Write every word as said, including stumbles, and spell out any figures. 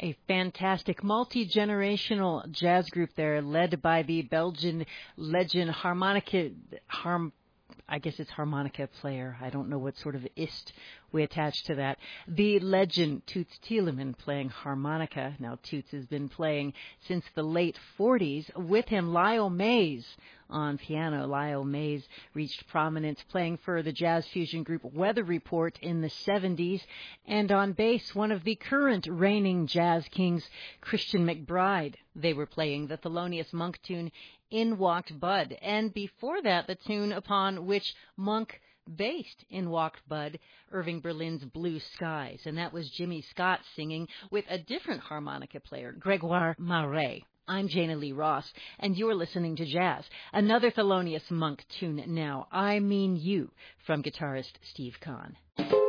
A fantastic multi-generational jazz group there, led by the Belgian legend harmonica, harm, I guess it's harmonica player. I don't know what sort of ist we attach to that. The legend Toots Thielemans playing harmonica. Now, Toots has been playing since the late forties. With him, Lyle Mays on piano. Lyle Mays reached prominence playing for the jazz fusion group Weather Report in the seventies. And on bass, one of the current reigning jazz kings, Christian McBride. They were playing the Thelonious Monk tune, In Walked Bud. And before that, the tune upon which Monk based In Walked Bud, Irving Berlin's Blue Skies. And that was Jimmy Scott singing with a different harmonica player, Gregoire Marais. I'm Jana Lee Ross, and you're listening to Jazz. Another Thelonious Monk tune now, I Mean You, from guitarist Steve Kahn.